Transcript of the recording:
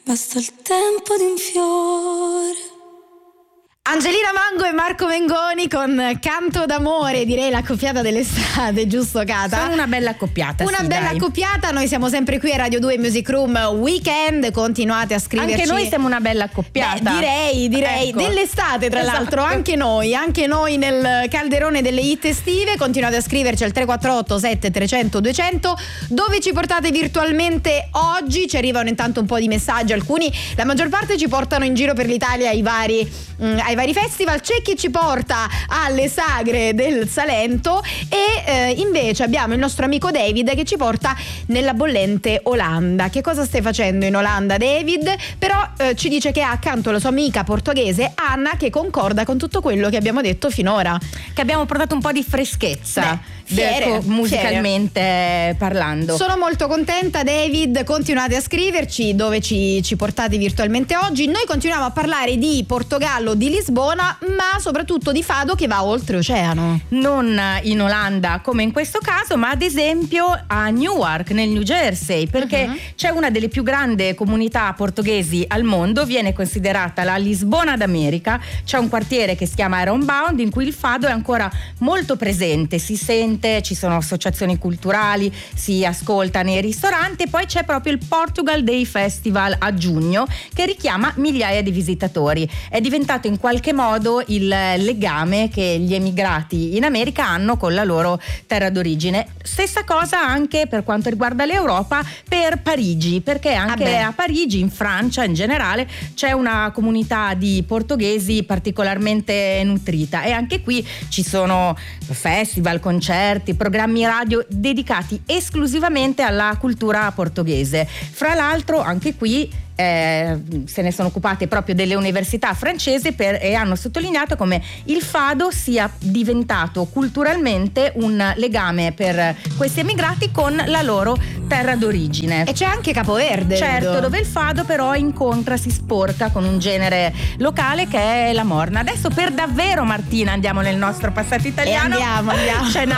basta il tempo di un fiore. Angelina Mango e Marco Mengoni con Canto d'amore, direi l'accoppiata dell'estate, giusto Cata? Sono una bella accoppiata. Una bella accoppiata, noi siamo sempre qui a Radio 2 Music Room Weekend, continuate a scriverci. Anche noi siamo una bella accoppiata. Direi, ecco. Dell'estate tra l'altro, anche noi nel calderone delle hit estive, continuate a scriverci al 348 7300 200, dove ci portate virtualmente oggi, ci arrivano intanto un po' di messaggi, alcuni, la maggior parte ci portano in giro per l'Italia ai vari festival, c'è chi ci porta alle sagre del Salento e invece abbiamo il nostro amico David che ci porta nella bollente Olanda. Che cosa stai facendo in Olanda, David? Però ci dice che ha accanto la sua amica portoghese Anna, che concorda con tutto quello che abbiamo detto finora, che abbiamo portato un po' di freschezza. Fiere, musicalmente parlando. Sono molto contenta, David, continuate a scriverci dove ci portate virtualmente oggi. Noi continuiamo a parlare di Portogallo, di Lisbona, ma soprattutto di fado che va oltreoceano. Non in Olanda come in questo caso, ma ad esempio a Newark nel New Jersey, perché c'è una delle più grandi comunità portoghesi al mondo, viene considerata la Lisbona d'America. C'è un quartiere che si chiama Ironbound in cui il fado è ancora molto presente, si sente, ci sono associazioni culturali, si ascolta nei ristoranti, e poi c'è proprio il Portugal Day Festival a giugno che richiama migliaia di visitatori. È diventato in qualche modo il legame che gli emigrati in America hanno con la loro terra d'origine. Stessa cosa anche per quanto riguarda l'Europa per Parigi, perché anche a Parigi, in Francia in generale, c'è una comunità di portoghesi particolarmente nutrita, e anche qui ci sono festival, concerti, programmi radio dedicati esclusivamente alla cultura portoghese. Fra l'altro anche qui se ne sono occupate proprio delle università francesi e hanno sottolineato come il fado sia diventato culturalmente un legame per questi emigrati con la loro terra d'origine. E c'è anche Capoverde, certo, dove il fado però incontra, si sporca con un genere locale che è la morna. Adesso per davvero, Martina, andiamo nel nostro passato italiano. Andiamo. C'è